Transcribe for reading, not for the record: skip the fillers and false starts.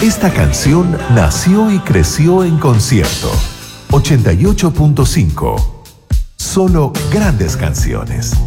Esta canción nació y creció en concierto. 88.5. Solo grandes canciones.